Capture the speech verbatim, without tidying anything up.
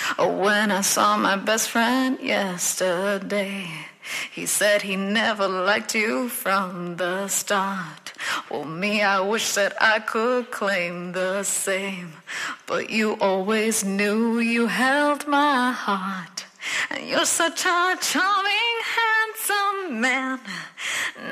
Oh, when I saw my best friend yesterday, he said he never liked you from the start. Well, me, I wish that I could claim the same, but you always knew you held my heart. And you're such a charming, handsome man.